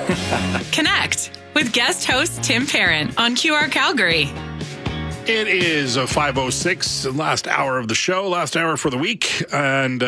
Connect with guest host Tim Parent on QR Calgary. It is a 5:06, last hour of the show, last hour for the week. And,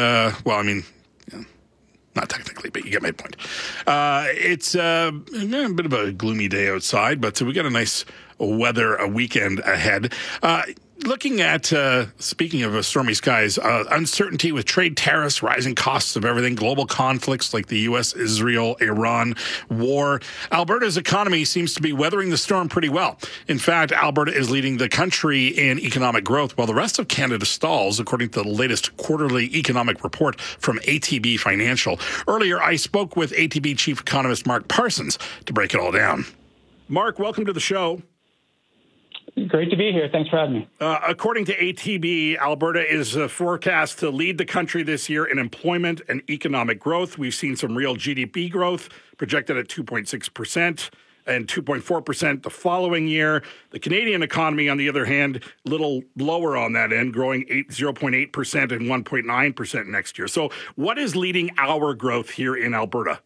not technically, but you get my point. It's a bit of a gloomy day outside, but we got a nice weather weekend ahead. Looking at, speaking of stormy skies, uncertainty with trade tariffs, rising costs of everything, global conflicts like the U.S., Israel, Iran war. Alberta's economy seems to be weathering the storm pretty well. In fact, Alberta is leading the country in economic growth while the rest of Canada stalls, according to the latest quarterly economic report from ATB Financial. Earlier, I spoke with ATB Chief Economist Mark Parsons to break it all down. Mark, welcome to the show. Great to be here. Thanks for having me. According to ATB, Alberta is forecast to lead the country this year in employment and economic growth. We've seen some real GDP growth projected at 2.6% and 2.4% the following year. The Canadian economy, on the other hand, a little lower on that end, growing 0.8% and 1.9% next year. So what is leading our growth here in Alberta?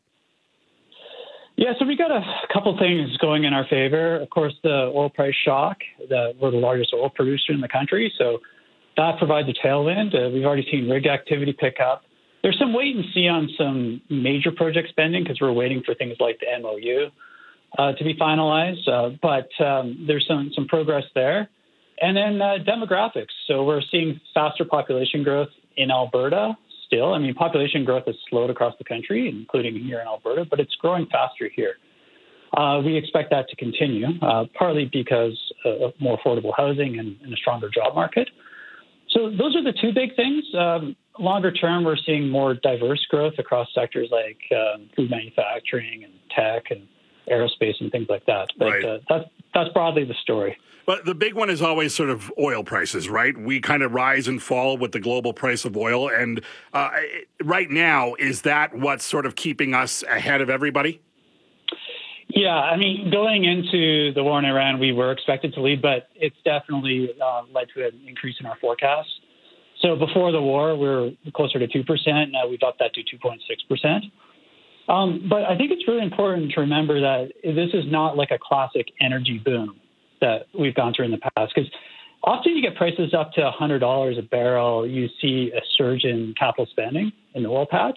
Yeah, so we got a couple things going in our favor. Of course, the oil price shock. We're the largest oil producer in the country, so that provides a tailwind. We've already seen rig activity pick up. There's some wait and see on some major project spending because we're waiting for things like the MOU to be finalized, but there's some progress there. And then demographics. So we're seeing faster population growth in Alberta. Still, I mean, population growth has slowed across the country, including here in Alberta, but it's growing faster here. We expect that to continue, partly because of more affordable housing and a stronger job market. So those are the two big things. Longer term, we're seeing more diverse growth across sectors like food manufacturing and tech and aerospace and things like that. But right. That's broadly the story. But the big one is always sort of oil prices, right? We kind of rise and fall with the global price of oil. And right now, is that what's sort of keeping us ahead of everybody? Yeah, I mean, going into the war in Iran, we were expected to lead, but it's definitely led to an increase in our forecast. So before the war, we were closer to 2%. Now we've upped that to 2.6%. But I think it's really important to remember that this is not like a classic energy boom that we've gone through in the past, because often you get prices up to $100 a barrel, you see a surge in capital spending in the oil patch.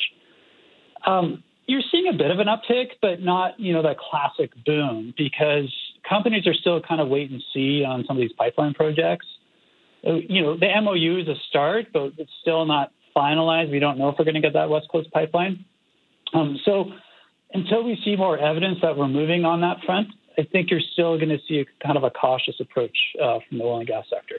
You're seeing a bit of an uptick, but not, that classic boom, because companies are still kind of wait and see on some of these pipeline projects. The MOU is a start, but it's still not finalized. We don't know if we're going to get that West Coast pipeline. So until we see more evidence that we're moving on that front, I think you're still going to see a kind of a cautious approach from the oil and gas sector.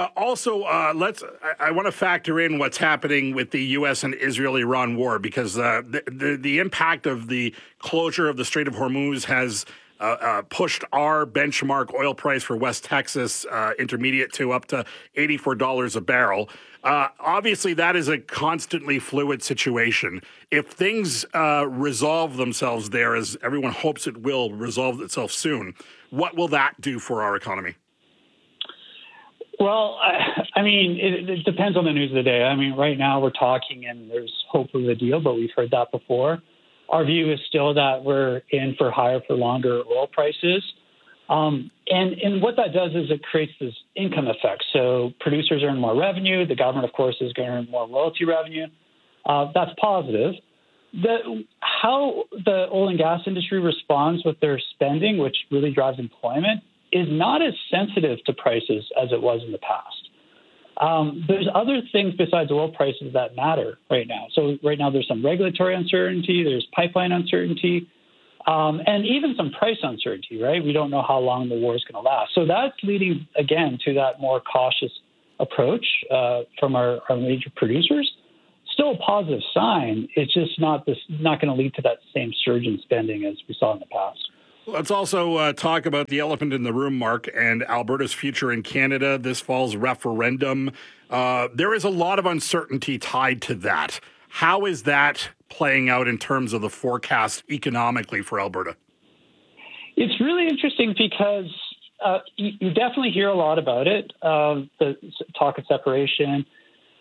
I want to factor in what's happening with the U.S. and Israel-Iran war, because the impact of the closure of the Strait of Hormuz has pushed our benchmark oil price for West Texas intermediate to up to $84 a barrel. Obviously, that is a constantly fluid situation. If things resolve themselves there, as everyone hopes it will resolve itself soon, what will that do for our economy? Well, I mean, it depends on the news of the day. I mean, right now we're talking and there's hope of a deal, but we've heard that before. Our view is still that we're in for higher for longer oil prices. And what that does is it creates this income effect. So producers earn more revenue. The government, of course, is going to earn more royalty revenue. That's positive. How the oil and gas industry responds with their spending, which really drives employment, is not as sensitive to prices as it was in the past. There's other things besides oil prices that matter right now. So right now there's some regulatory uncertainty, there's pipeline uncertainty, and even some price uncertainty, right? We don't know how long the war is going to last. So that's leading, again, to that more cautious approach from our major producers. Still a positive sign. It's just not going to lead to that same surge in spending as we saw in the past. Let's also talk about the elephant in the room, Mark, and Alberta's future in Canada, this fall's referendum. There is a lot of uncertainty tied to that. How is that playing out in terms of the forecast economically for Alberta? It's really interesting because you definitely hear a lot about it, the talk of separation.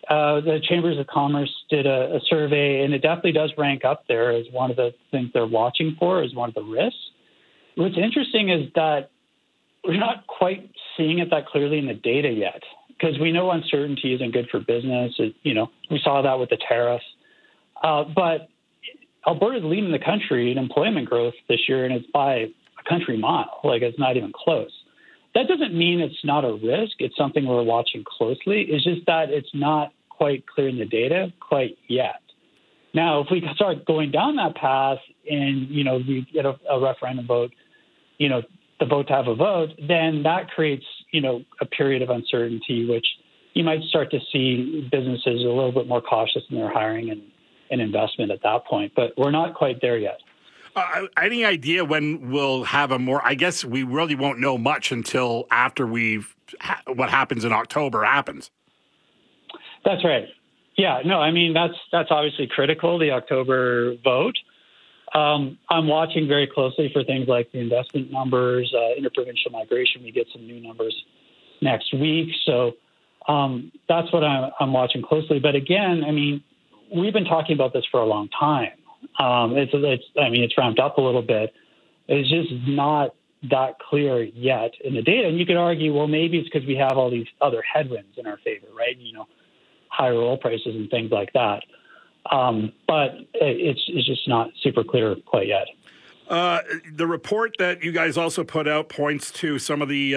The Chambers of Commerce did a survey, and it definitely does rank up there as one of the things they're watching for, as one of the risks. What's interesting is that we're not quite seeing it that clearly in the data yet, because we know uncertainty isn't good for business. We saw that with the tariffs. But Alberta is leading the country in employment growth this year, and it's by a country mile. Like, it's not even close. That doesn't mean it's not a risk. It's something we're watching closely. It's just that it's not quite clear in the data quite yet. Now, if we start going down that path and, we get a referendum vote, the vote to have a vote, then that creates, a period of uncertainty, which you might start to see businesses a little bit more cautious in their hiring and investment at that point. But we're not quite there yet. Any idea when we'll have I guess we really won't know much until after what happens in October happens. That's right. Yeah, no, I mean, that's obviously critical, the October vote. I'm watching very closely for things like the investment numbers, interprovincial migration. We get some new numbers next week. So that's what I'm watching closely. But again, I mean, we've been talking about this for a long time. It's ramped up a little bit. It's just not that clear yet in the data. And you could argue, well, maybe it's because we have all these other headwinds in our favor, right? Higher oil prices and things like that. But it's just not super clear quite yet. The report that you guys also put out points to some of the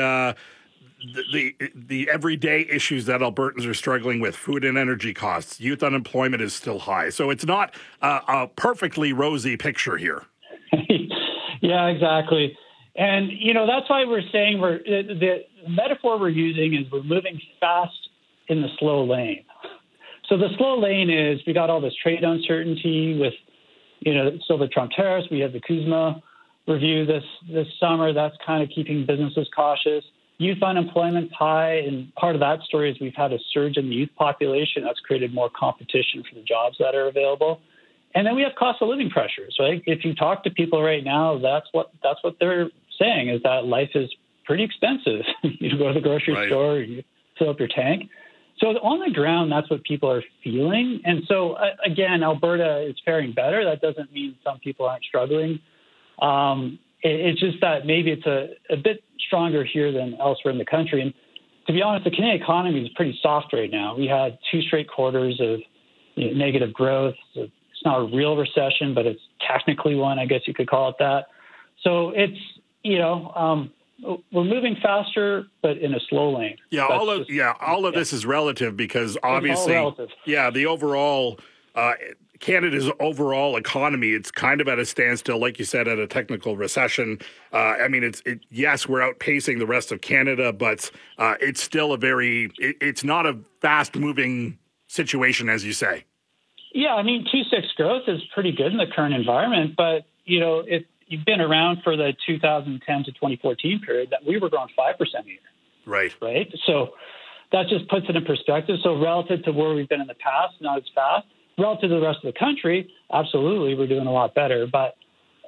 everyday issues that Albertans are struggling with: food and energy costs. Youth unemployment is still high. So it's not a perfectly rosy picture here. Yeah, exactly. And, that's why we're saying the metaphor we're using is we're moving fast in the slow lane. So the slow lane is we got all this trade uncertainty with, still the Trump tariffs. We have the CUSMA review this summer. That's kind of keeping businesses cautious. Youth unemployment's high, and part of that story is we've had a surge in the youth population. That's created more competition for the jobs that are available. And then we have cost of living pressures, right? If you talk to people right now, that's what they're saying, is that life is pretty expensive. You go to the grocery store, you fill up your tank. So on the ground, that's what people are feeling. And so, again, Alberta is faring better. That doesn't mean some people aren't struggling. It's just that maybe it's a bit stronger here than elsewhere in the country. And to be honest, the Canadian economy is pretty soft right now. We had 2 straight quarters of negative growth. It's not a real recession, but it's technically one, I guess you could call it that. So it's, we're moving faster, but in a slow lane. Yeah, all of this is relative because obviously, the overall Canada's overall economy, it's kind of at a standstill, like you said, at a technical recession. Yes, we're outpacing the rest of Canada, but it's still it's not a fast-moving situation, as you say. Yeah, 2.6 growth is pretty good in the current environment, but, if you've been around for the 2010 to 2014 period, that we were growing 5% a year. Right. So that just puts it in perspective. So relative to where we've been in the past, not as fast. Relative to the rest of the country, absolutely, we're doing a lot better. But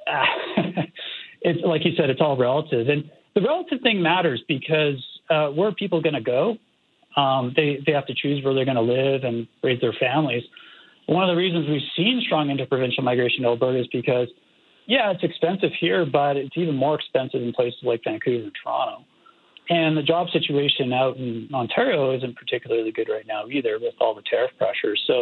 it's like you said, it's all relative. And the relative thing matters because where are people going to go? They have to choose where they're going to live and raise their families. One of the reasons we've seen strong interprovincial migration to Alberta is because, it's expensive here, but it's even more expensive in places like Vancouver and Toronto. And the job situation out in Ontario isn't particularly good right now either with all the tariff pressures. So,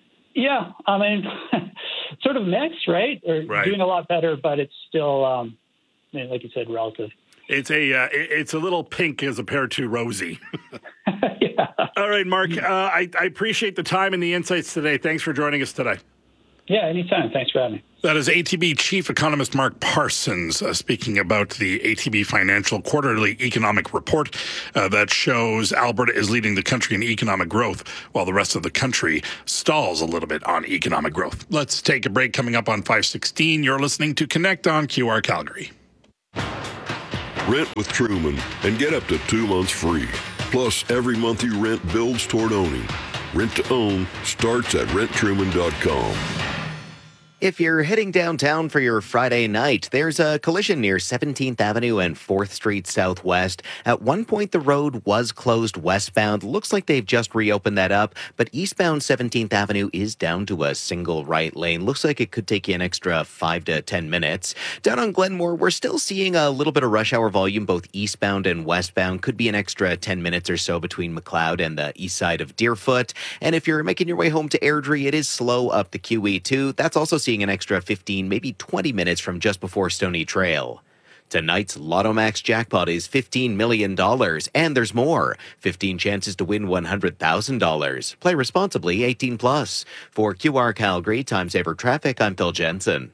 sort of mixed, right? Doing a lot better, but it's still, like you said, relative. It's a little pink as compared to rosy. Yeah. All right, Mark, I appreciate the time and the insights today. Thanks for joining us today. Yeah, anytime. Thanks for having me. That is ATB Chief Economist Mark Parsons speaking about the ATB Financial Quarterly Economic Report that shows Alberta is leading the country in economic growth while the rest of the country stalls a little bit on economic growth. Let's take a break. Coming up on 5:16, you're listening to Connect on QR Calgary. Rent with Truman and get up to 2 months free. Plus, every month you rent builds toward owning. Rent to own starts at renttruman.com. If you're heading downtown for your Friday night, there's a collision near 17th Avenue and 4th Street Southwest. At one point, the road was closed westbound. Looks like they've just reopened that up, but eastbound 17th Avenue is down to a single right lane. Looks like it could take you an extra 5 to 10 minutes. Down on Glenmore, we're still seeing a little bit of rush hour volume, both eastbound and westbound. Could be an extra 10 minutes or so between McLeod and the east side of Deerfoot. And if you're making your way home to Airdrie, it is slow up the QE2. That's also seeing an extra 15, maybe 20 minutes from just before Stony Trail. Tonight's Lotto Max jackpot is $15 million, and there's more. 15 chances to win $100,000. Play responsibly, 18 plus. For QR Calgary, Time Saver Traffic, I'm Phil Jensen.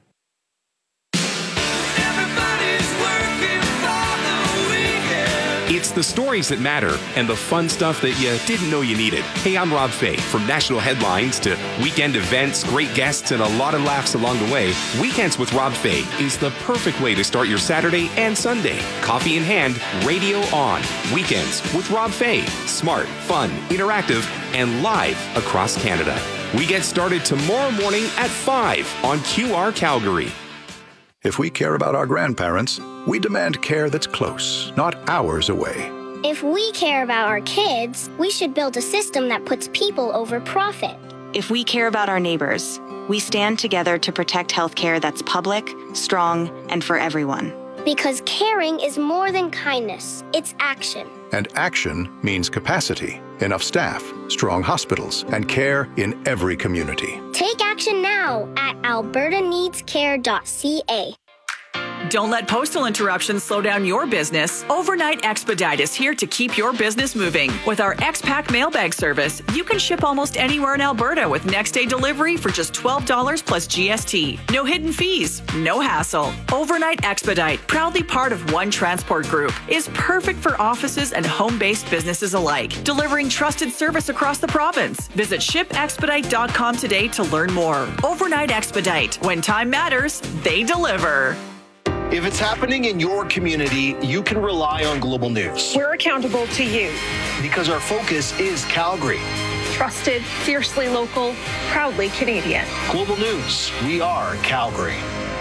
It's the stories that matter and the fun stuff that you didn't know you needed. Hey, I'm Rob Fay. From national headlines to weekend events, great guests, and a lot of laughs along the way, Weekends with Rob Fay is the perfect way to start your Saturday and Sunday. Coffee in hand, radio on. Weekends with Rob Fay. Smart, fun, interactive, and live across Canada. We get started tomorrow morning at 5 on QR Calgary. If we care about our grandparents, we demand care that's close, not hours away. If we care about our kids, we should build a system that puts people over profit. If we care about our neighbors, we stand together to protect healthcare that's public, strong, and for everyone. Because caring is more than kindness, it's action. And action means capacity, enough staff, strong hospitals, and care in every community. Take action now at albertaneedscare.ca. Don't let postal interruptions slow down your business. Overnight Expedite is here to keep your business moving. With our X-Pack mailbag service, you can ship almost anywhere in Alberta with next-day delivery for just $12 plus GST. No hidden fees, no hassle. Overnight Expedite, proudly part of One Transport Group, is perfect for offices and home-based businesses alike, delivering trusted service across the province. Visit shipexpedite.com today to learn more. Overnight Expedite. When time matters, they deliver. If it's happening in your community, you can rely on Global News. We're accountable to you. Because our focus is Calgary. Trusted, fiercely local, proudly Canadian. Global News, we are Calgary.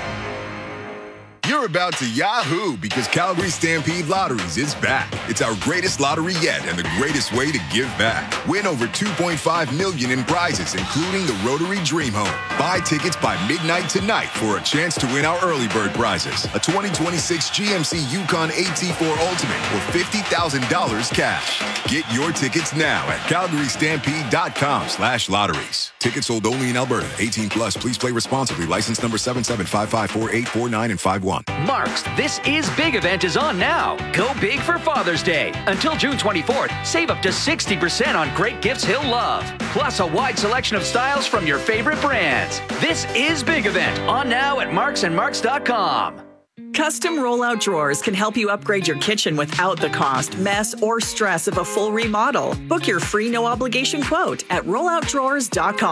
You're about to Yahoo because Calgary Stampede Lotteries is back. It's our greatest lottery yet and the greatest way to give back. Win over $2.5 million in prizes, including the Rotary Dream Home. Buy tickets by midnight tonight for a chance to win our early bird prizes. A 2026 GMC Yukon AT4 Ultimate or $50,000 cash. Get your tickets now at calgarystampede.com/lotteries. Tickets sold only in Alberta. 18 plus. Please play responsibly. License number 77554849 and 51. Mark's This Is Big event is on now. Go big for Father's Day. Until June 24th, save up to 60% on great gifts he'll love. Plus a wide selection of styles from your favorite brands. This Is Big event on now at marksandmarks.com. Custom rollout drawers can help you upgrade your kitchen without the cost, mess, or stress of a full remodel. Book your free no-obligation quote at rolloutdrawers.com.